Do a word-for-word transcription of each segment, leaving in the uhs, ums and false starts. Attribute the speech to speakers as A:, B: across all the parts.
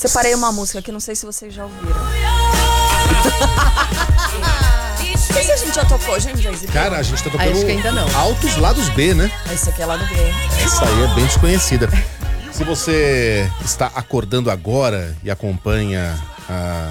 A: Separei uma música que não sei se vocês já ouviram. Não sei se a gente já tocou, gente, já exibiu.
B: Cara, a gente tá tocando
C: Acho que ainda não.
B: Altos Lados B, né?
A: Esse aqui é lá do B.
B: Essa aí é bem desconhecida. Se você está acordando agora e acompanha a,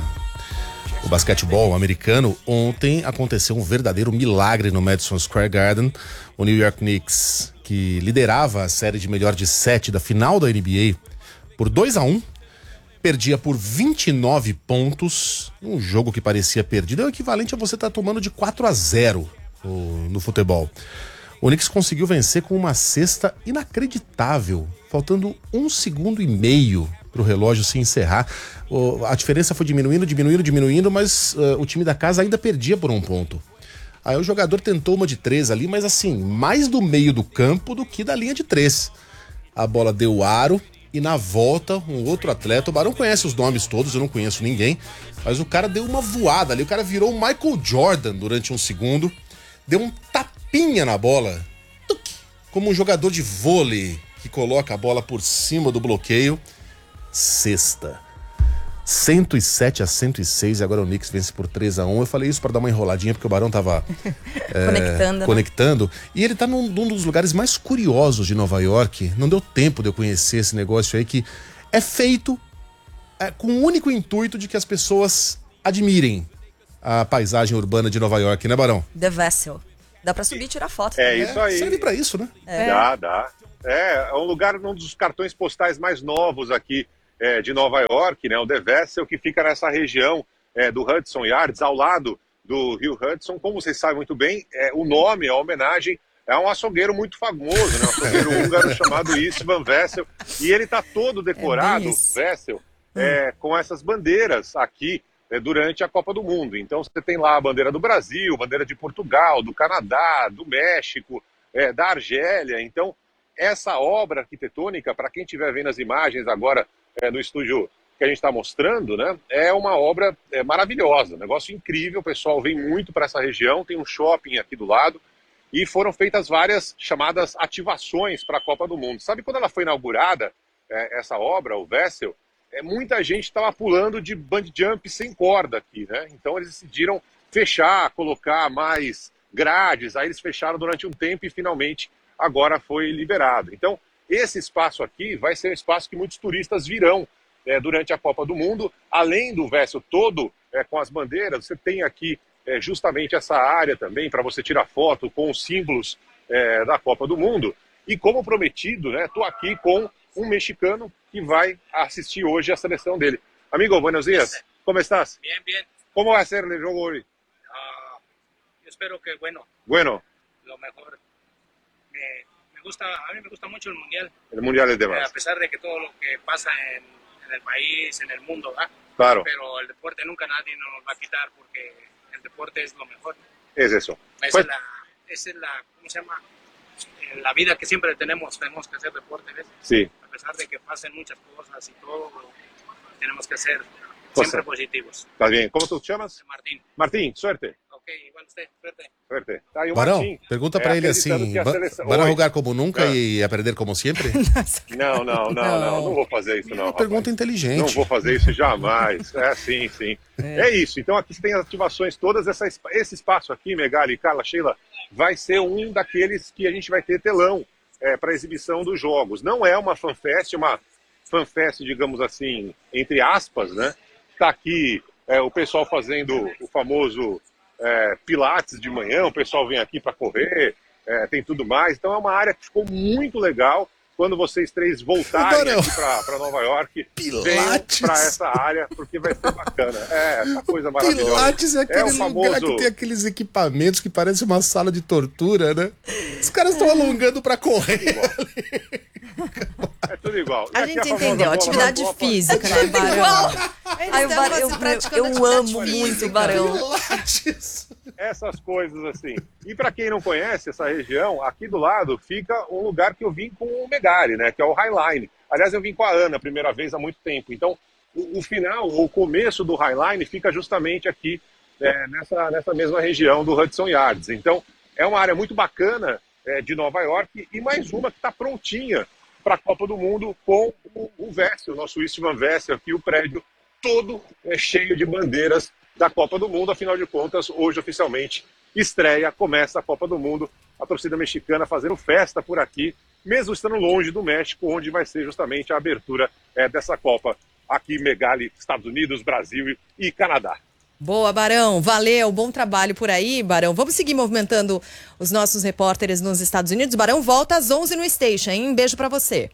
B: o basquetebol americano, ontem aconteceu um verdadeiro milagre no Madison Square Garden. O New York Knicks, que liderava a série de melhor de sete da final da N B A por dois a um, perdia por vinte e nove pontos, um jogo que parecia perdido. É o equivalente a você estar tomando de quatro a zero no, no futebol. O Knicks conseguiu vencer com uma cesta inacreditável, faltando um segundo e meio para o relógio se encerrar. O, a diferença foi diminuindo, diminuindo, diminuindo, mas uh, o time da casa ainda perdia por um ponto. Aí o jogador tentou uma de três ali, mas assim, mais do meio do campo do que da linha de três. A bola deu aro e na volta um outro atleta, o Barão conhece os nomes todos, eu não conheço ninguém, mas o cara deu uma voada ali, o cara virou o Michael Jordan durante um segundo, deu um tapinha na bola, como um jogador de vôlei que coloca a bola por cima do bloqueio. Cesta. cento e sete a cento e seis, e agora o Knicks vence por três a um. Eu falei isso para dar uma enroladinha, porque o Barão tava é,
A: conectando,
B: conectando. Né? E ele tá num, num dos lugares mais curiosos de Nova York. Não deu tempo de eu conhecer esse negócio aí, que é feito é, com o único intuito de que as pessoas admirem a paisagem urbana de Nova York, né, Barão?
A: The Vessel. Dá pra subir e tirar foto.
D: É isso aí.
B: Serve pra isso, né?
A: É.
D: Dá, dá. É, é um lugar, um dos cartões postais mais novos aqui é, de Nova York, né? O The Vessel, que fica nessa região é, do Hudson Yards, ao lado do Rio Hudson. Como vocês sabem muito bem, é, o nome, a homenagem, é um açougueiro muito famoso, né? Um açougueiro húngaro chamado Istvan Vessel. E ele tá todo decorado,
A: É
D: Vessel, é, com essas bandeiras aqui é, durante a Copa do Mundo. Então você tem lá a bandeira do Brasil, bandeira de Portugal, do Canadá, do México, é, da Argélia. Então essa obra arquitetônica, para quem estiver vendo as imagens agora é, no estúdio que a gente está mostrando, né, é uma obra é, maravilhosa, um negócio incrível. O pessoal vem muito para essa região, tem um shopping aqui do lado, e foram feitas várias chamadas ativações para a Copa do Mundo. Sabe quando ela foi inaugurada, é, essa obra, o Vessel, é, muita gente estava pulando de bungee jump sem corda aqui, né? Então eles decidiram fechar, colocar mais grades, aí eles fecharam durante um tempo e finalmente agora foi liberado. Então, esse espaço aqui vai ser um espaço que muitos turistas virão é, durante a Copa do Mundo. Além do Vessel todo é, com as bandeiras, você tem aqui é, justamente essa área também para você tirar foto com os símbolos é, da Copa do Mundo. E como prometido, né, tô aqui com um mexicano que vai assistir hoje a seleção dele. Amigo, buenos días. ¿Cómo estás?
E: Bien, bien.
D: ¿Cómo va a ser el juego hoy?
E: Uh, yo espero que, bueno,
D: Bueno,
E: lo mejor. Me, me gusta, a mí me gusta mucho el Mundial,
D: el Mundial es de
E: eh,
D: más.
E: a pesar de que todo lo que pasa en, en el país, en el mundo, ¿verdad?
D: Claro,
E: Pero el deporte nunca nadie nos va a quitar porque el deporte es lo mejor.
D: es eso.
E: Esa,
D: Pues,
E: es, la, esa es la, ¿cómo se llama? Eh, La vida que siempre tenemos, tenemos que hacer deporte, ¿ves?
D: sí.
E: A pesar de que pasen muchas cosas y todo, tenemos que ser
D: Cosa.
E: siempre positivos.
D: ¿Estás bien? ¿Cómo te llamas?
E: Martín,
D: Martín, suerte.
E: ok, igual usted, suerte.
D: Suerte. Tá aí o
B: Barão,
D: Martim,
B: pergunta
D: é,
B: pra ele
D: acreditando
B: assim,
D: que a
B: va-
D: seleção-
B: van a
D: Oi.
B: jogar como nunca
D: Ah.
B: e a perder como sempre?
D: Não, não, não, não, não vou fazer isso não.
B: Uma
D: rapaz.
B: pergunta inteligente.
D: Não vou fazer isso jamais. É, sim, sim. É, isso. Então aqui você tem as ativações todas. Essa, esse espaço aqui, Megali, Carla, Sheila, vai ser um daqueles que a gente vai ter telão é, para exibição dos jogos. Não é uma fanfest, uma fanfest, digamos assim, entre aspas, né? Tá aqui é, o pessoal fazendo o famoso é, pilates de manhã, o pessoal vem aqui para correr, é, tem tudo mais. Então é uma área que ficou muito legal. Quando vocês três voltarem
B: Barão.
D: aqui para Nova York, venham
B: Pilates.
D: para essa área, porque vai ser bacana. É, essa coisa maravilhosa.
B: Pilates é aquele
D: é o
B: lugar
D: famoso...
B: que tem aqueles equipamentos que parece uma sala de tortura, né? Os caras estão alongando pra correr.
D: É tudo igual. E
C: A
D: aqui
C: gente
D: famosa
C: entendeu,
D: bola
C: atividade
D: da Copa.
C: física, né, Barão?
A: Ai, o Barão, eu, eu, eu amo muito o Barão.
B: Pilates.
D: Essas coisas assim. E para quem não conhece essa região, aqui do lado fica um lugar que eu vim com o Megali, né? Que é o Highline. Aliás, eu vim com a Ana a primeira vez há muito tempo. Então, o, o final, o começo do Highline fica justamente aqui é, nessa, nessa mesma região do Hudson Yards. Então, é uma área muito bacana é, de Nova York e mais uma que está prontinha para a Copa do Mundo com o, o Vessel, o nosso Istvan Vessel, aqui o prédio todo é cheio de bandeiras da Copa do Mundo. Afinal de contas, hoje oficialmente estreia, começa a Copa do Mundo, a torcida mexicana fazendo festa por aqui, mesmo estando longe do México, onde vai ser justamente a abertura é, dessa Copa, aqui Megali, Estados Unidos, Brasil e Canadá.
A: Boa, Barão. Valeu. Bom trabalho por aí, Barão. Vamos seguir movimentando os nossos repórteres nos Estados Unidos. Barão volta às onze no Station, hein? Um beijo pra você.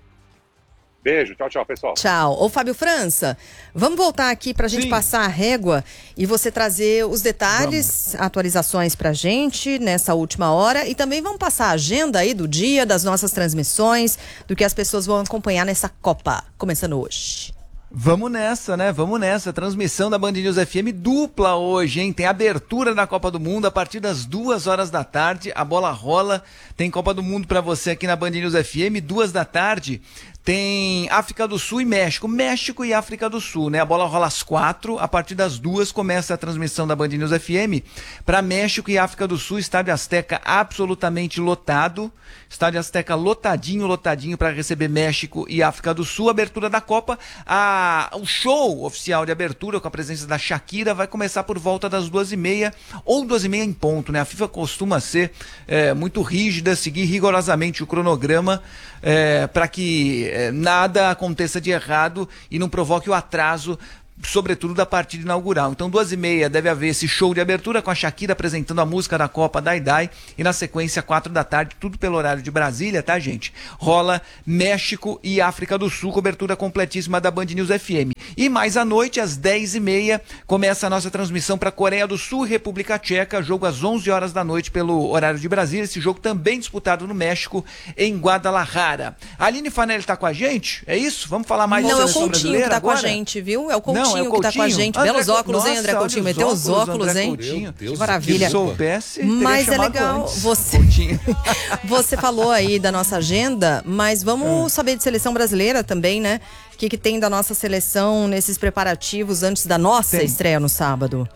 D: Beijo. Tchau, tchau, pessoal.
A: Tchau. Ô, Fábio França, vamos voltar aqui pra gente Sim. passar a régua e você trazer os detalhes, vamos. atualizações pra gente nessa última hora e também vamos passar a agenda aí do dia, das nossas transmissões, do que as pessoas vão acompanhar nessa Copa, começando hoje.
C: Vamos nessa, né? Vamos nessa. Transmissão da Band News F M dupla hoje, hein? Tem abertura da Copa do Mundo a partir das duas horas da tarde. A bola rola. Tem Copa do Mundo pra você aqui na Band News F M. Duas da tarde. Tem África do Sul e México. México e África do Sul, né? A bola rola às quatro. A partir das duas começa a transmissão da Band News F M para México e África do Sul. Estádio Azteca absolutamente lotado. Estádio Azteca lotadinho, lotadinho para receber México e África do Sul. Abertura da Copa. A, o show oficial de abertura com a presença da Shakira vai começar por volta das duas e meia ou duas e meia em ponto, né? A FIFA costuma ser é, muito rígida, seguir rigorosamente o cronograma é, para que nada aconteça de errado e não provoque o atraso, sobretudo da partida inaugural. Então, duas e meia deve haver esse show de abertura com a Shakira apresentando a música da Copa Dai Dai e na sequência, quatro da tarde, tudo pelo horário de Brasília, tá, gente? Rola México e África do Sul, cobertura completíssima da Band News F M. E mais à noite, às dez e meia, começa a nossa transmissão para Coreia do Sul e República Tcheca, jogo às onze horas da noite pelo horário de Brasília, esse jogo também disputado no México, em Guadalajara. A Aline Fanelli tá com a gente? É isso? Vamos falar mais
A: Não,
C: da
A: é o
C: seleção
A: Coutinho
C: brasileira
A: que tá
C: agora?
A: com a gente, viu? É o Coutinho.
C: Não, é o
A: que tá com a
C: Coutinho.
A: gente.
C: André
A: Belos óculos,
C: Nossa,
A: hein, André
C: olha
A: Coutinho?
C: os
A: Meteu os
C: óculos,
A: óculos,
C: André
A: hein?
C: Coutinho.
A: Que maravilha.
C: Se soubesse,
A: mas
C: teria
A: é legal.
C: antes.
A: Você... você falou aí da nossa agenda, mas vamos é. saber de seleção brasileira também, né? O que, que tem da nossa seleção nesses preparativos antes da nossa tem. estreia no sábado?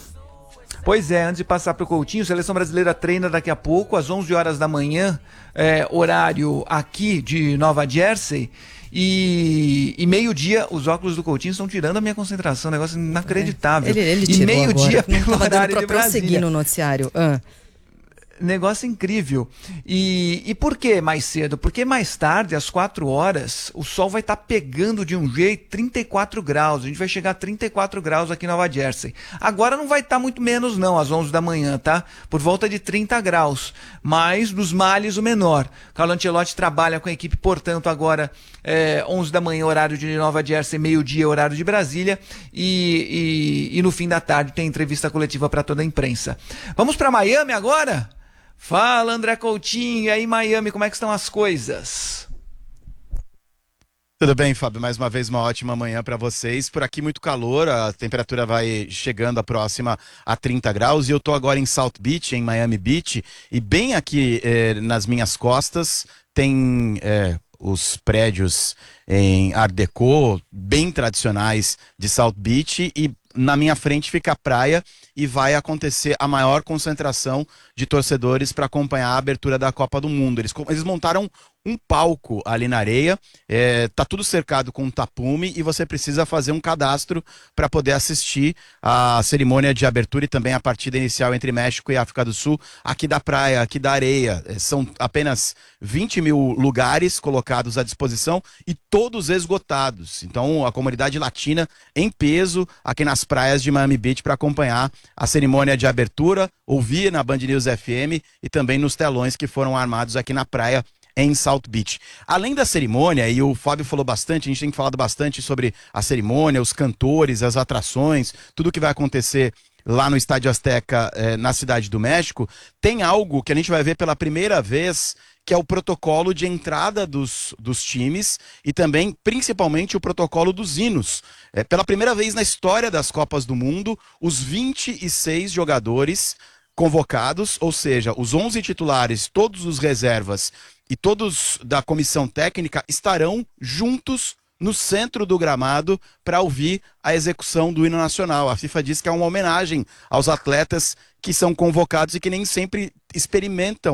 C: Pois é, antes de passar para o Coutinho, a Seleção Brasileira treina daqui a pouco, às onze horas da manhã, é, horário aqui de Nova Jersey. E, e meio-dia, os óculos do Coutinho estão tirando a minha concentração, um negócio inacreditável.
A: É. Ele, ele
C: e meio-dia pelo horário de Brasília.
A: Prosseguir no noticiário. Ah.
C: Negócio incrível. E, e por que mais cedo? Porque mais tarde, às quatro horas, o sol vai estar tá pegando de um jeito trinta e quatro graus. A gente vai chegar a trinta e quatro graus aqui em Nova Jersey. Agora não vai estar tá muito menos não, às onze da manhã, tá? Por volta de trinta graus. Mas nos males o menor. Carlo Ancelotti trabalha com a equipe, portanto, agora é, onze da manhã, horário de Nova Jersey, meio-dia, horário de Brasília. E, e, e no fim da tarde tem entrevista coletiva para toda a imprensa. Vamos para Miami agora? Fala, André Coutinho, e aí Miami, como é que estão as coisas?
F: Tudo bem, Fábio? Mais uma vez uma ótima manhã para vocês. Por aqui muito calor, a temperatura vai chegando a próxima a trinta graus e eu tô agora em South Beach, em Miami Beach, e bem aqui eh, nas minhas costas tem eh, os prédios em Art Deco, bem tradicionais de South Beach, e na minha frente fica a praia e vai acontecer a maior concentração de torcedores para acompanhar a abertura da Copa do Mundo. Eles, eles montaram um palco ali na areia, é, tá tudo cercado com um tapume e você precisa fazer um cadastro para poder assistir a cerimônia de abertura e também a partida inicial entre México e África do Sul, aqui da praia, aqui da areia. É, são apenas vinte mil lugares colocados à disposição e todos esgotados. Então a comunidade latina em peso aqui nas praias de Miami Beach para acompanhar a cerimônia de abertura, ouvir na Band News F M e também nos telões que foram armados aqui na praia em South Beach. Além da cerimônia, e o Fábio falou bastante, a gente tem falado bastante sobre a cerimônia, os cantores, as atrações, tudo que vai acontecer lá no Estádio Azteca, eh, na Cidade do México, tem algo que a gente vai ver pela primeira vez, que é o protocolo de entrada dos, dos times e também, principalmente, o protocolo dos hinos. É, pela primeira vez na história das Copas do Mundo, os vinte e seis jogadores convocados, ou seja, os onze titulares, todos os reservas e todos da comissão técnica estarão juntos no centro do gramado para ouvir a execução do hino nacional. A FIFA diz que é uma homenagem aos atletas que são convocados e que nem sempre experimentam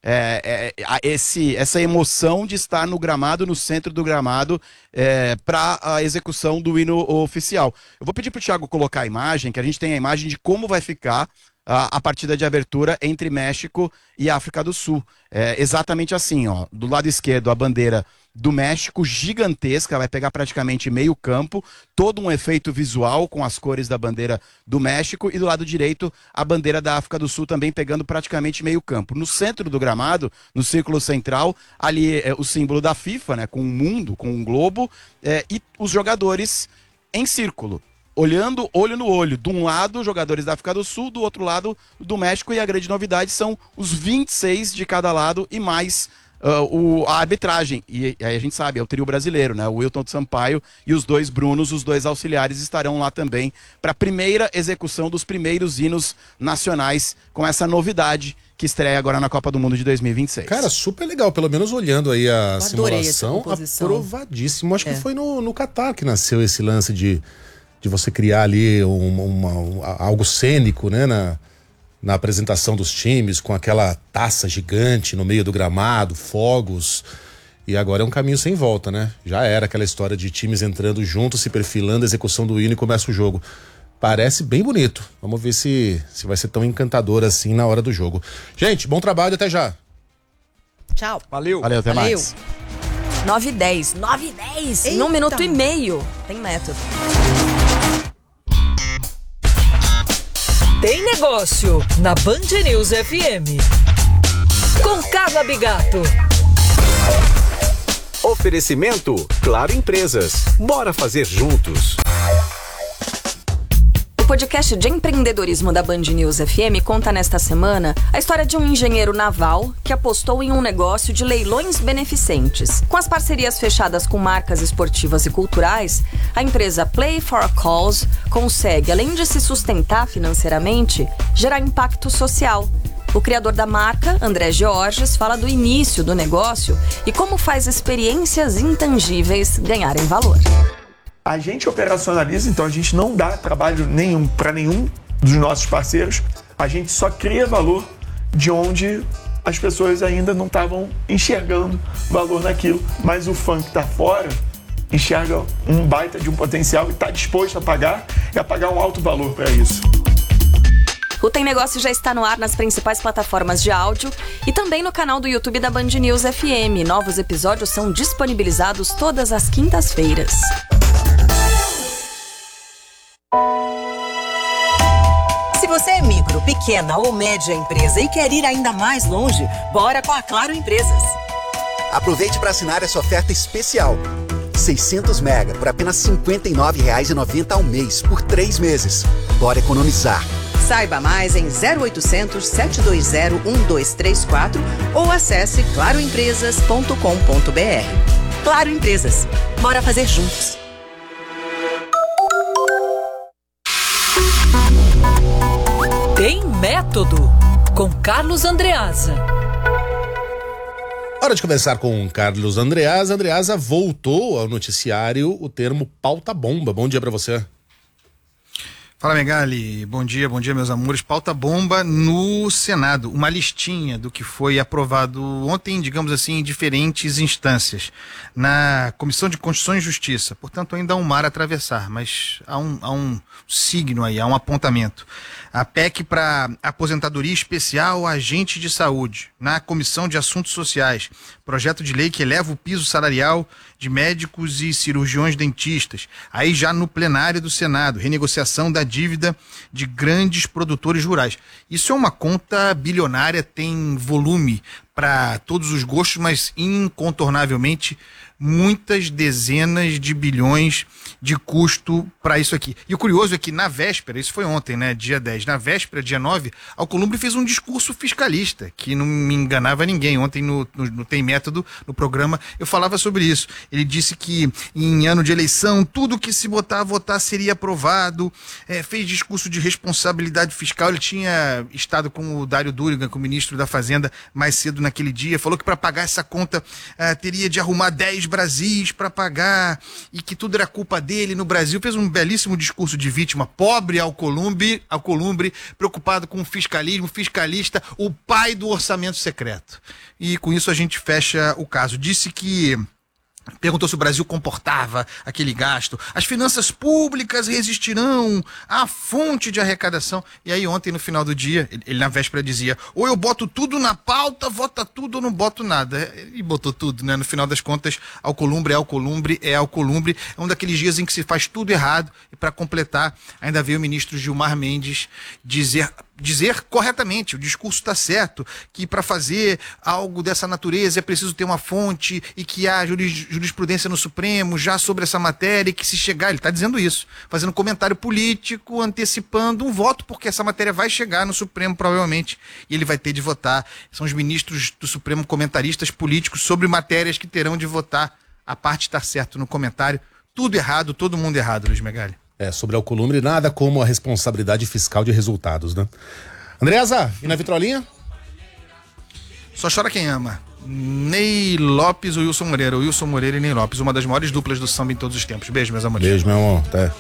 F: é, é, esse, essa emoção de estar no gramado, no centro do gramado, é, para a execução do hino oficial. Eu vou pedir para o Thiago colocar a imagem, que a gente tem a imagem de como vai ficar a, a partida de abertura entre México e África do Sul. É exatamente assim, ó, do lado esquerdo a bandeira do México, gigantesca, vai pegar praticamente meio campo, todo um efeito visual com as cores da bandeira do México, e do lado direito a bandeira da África do Sul também pegando praticamente meio campo. No centro do gramado, no círculo central, ali é o símbolo da FIFA, né, com um mundo, com um globo, é, e os jogadores em círculo, olhando olho no olho. De um lado, jogadores da África do Sul, do outro lado, do México, e a grande novidade são os vinte e seis de cada lado e mais Uh, o, a arbitragem, e aí a gente sabe, é o trio brasileiro, né? O Wilton de Sampaio e os dois Brunos, os dois auxiliares, estarão lá também para a primeira execução dos primeiros hinos nacionais, com essa novidade que estreia agora na Copa do Mundo de dois mil e vinte e seis.
B: Cara, super legal, pelo menos olhando aí a simulação,
A: essa
B: aprovadíssimo. Acho
A: é.
B: que foi no, no Catar que nasceu esse lance de, de você criar ali uma, uma, um, algo cênico, né, na... na apresentação dos times, com aquela taça gigante no meio do gramado, fogos, e agora é um caminho sem volta, né? Já era aquela história de times entrando juntos, se perfilando, a execução do hino e começa o jogo. Parece bem bonito. Vamos ver se, se vai ser tão encantador assim na hora do jogo. Gente, bom trabalho, até já.
A: Tchau.
C: Valeu.
F: Valeu, até
A: Valeu.
F: mais.
G: nove e dez. nove e dez. Em um
A: Eita.
G: minuto e meio. Tem método.
H: Tem negócio na Band News F M. Com Carla Bigato.
I: Oferecimento Claro Empresas. Bora fazer juntos.
G: O podcast de empreendedorismo da Band News F M conta nesta semana a história de um engenheiro naval que apostou em um negócio de leilões beneficentes. Com as parcerias fechadas com marcas esportivas e culturais, a empresa Play for a Cause consegue, além de se sustentar financeiramente, gerar impacto social. O criador da marca, André Georges, fala do início do negócio e como faz experiências intangíveis ganharem valor.
J: A gente operacionaliza, então a gente não dá trabalho nenhum para nenhum dos nossos parceiros. A gente só cria valor de onde as pessoas ainda não estavam enxergando valor naquilo. Mas o fã que está fora enxerga um baita de um potencial e está disposto a pagar e a pagar um alto valor para isso.
G: O Tem Negócio já está no ar nas principais plataformas de áudio e também no canal do YouTube da Band News F M. Novos episódios são disponibilizados todas as quintas-feiras.
K: Se você é micro, pequena ou média empresa e quer ir ainda mais longe, bora com a Claro Empresas.
L: Aproveite para assinar essa oferta especial. seiscentos mega por apenas cinquenta e nove reais e noventa centavos ao mês, por três meses. Bora economizar.
K: Saiba mais em zero oitocentos, sete dois zero, um dois três quatro ou acesse claro empresas ponto com ponto b r. Claro Empresas. Bora fazer juntos.
H: Tem método com Carlos Andreasa.
B: Hora de conversar com Carlos Andreasa. Andreasa, voltou ao noticiário o termo pauta bomba. Bom dia para você.
M: Fala, Megali, bom dia, bom dia, meus amores. Pauta bomba no Senado, uma listinha do que foi aprovado ontem, digamos assim, em diferentes instâncias. Na Comissão de Constituição e Justiça, portanto ainda há um mar a atravessar, mas há um, há um signo aí, há um apontamento. A P E C para aposentadoria especial agente de saúde, na Comissão de Assuntos Sociais, projeto de lei que eleva o piso salarial de médicos e cirurgiões dentistas. Aí já no plenário do Senado, renegociação da dívida de grandes produtores rurais. Isso é uma conta bilionária, tem volume para todos os gostos, mas incontornavelmente muitas dezenas de bilhões de custo para isso aqui. E o curioso é que na véspera, isso foi ontem, né, dia dez, na véspera, dia nove, Alcolumbre fez um discurso fiscalista, que não me enganava ninguém. Ontem no, no, no Tem Método, no programa, eu falava sobre isso. Ele disse que em ano de eleição, tudo que se botar a votar seria aprovado, é, fez discurso de responsabilidade fiscal. Ele tinha estado com o Dário Durigan, com o ministro da Fazenda, mais cedo naquele dia, falou que para pagar essa conta uh, teria de arrumar dez Brasis para pagar e que tudo era culpa dele no Brasil. Fez um belíssimo discurso de vítima, pobre Alcolumbre, Alcolumbre, preocupado com o fiscalismo, fiscalista, o pai do orçamento secreto. E com isso a gente fecha o caso. Disse que... Perguntou se o Brasil comportava aquele gasto. As finanças públicas resistirão à fonte de arrecadação. E aí ontem, no final do dia, ele, ele na véspera dizia: ou eu boto tudo na pauta, vota tudo ou não boto nada. E botou tudo, né? No final das contas, Alcolumbre é Alcolumbre, é Alcolumbre. É um daqueles dias em que se faz tudo errado. E para completar, ainda veio o ministro Gilmar Mendes dizer... dizer corretamente, o discurso está certo, que para fazer algo dessa natureza é preciso ter uma fonte e que há juris, jurisprudência no Supremo já sobre essa matéria e que se chegar, ele está dizendo isso, fazendo comentário político, antecipando um voto, porque essa matéria vai chegar no Supremo provavelmente e ele vai ter de votar. São os ministros do Supremo comentaristas políticos sobre matérias que terão de votar. A parte está certo no comentário, tudo errado, todo mundo errado, Luiz Megali.
B: É, sobre Alcolumbre, nada como a responsabilidade fiscal de resultados, né? Andreasa, e na vitrolinha?
M: Só chora quem ama. Ney Lopes ou Wilson Moreira. Wilson Moreira e Ney Lopes, uma das maiores duplas do samba em todos os tempos. Beijo, meus amores.
B: Beijo, meu amor. Até.